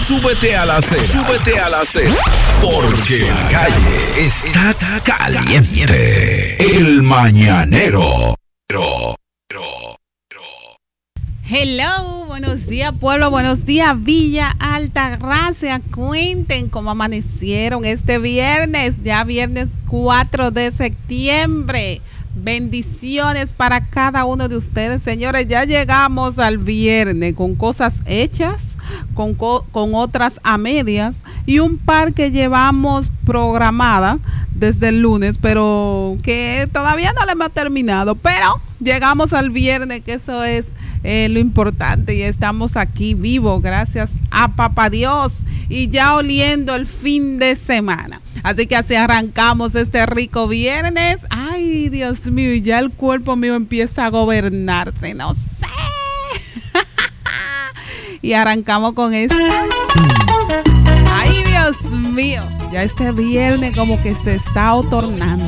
Súbete a la acera. Súbete a la acera. Porque la calle está caliente. El Mañanero. Hello, buenos días pueblo, buenos días Villa Altagracia. Cuenten cómo amanecieron este viernes, ya viernes 4 de septiembre. Bendiciones para cada uno de ustedes, señores. Ya llegamos al viernes con cosas hechas, con otras a medias y un par que llevamos programadas desde el lunes, pero que todavía no le hemos terminado. Pero llegamos al viernes, que eso es lo importante, y estamos aquí vivos gracias a Papá Dios y ya oliendo el fin de semana. Así que así arrancamos este rico viernes. Ay, Dios mío, ya el cuerpo mío empieza a gobernarse, no sé. Y arrancamos con esto. Ay, Dios mío, ya este viernes como que se está otornando.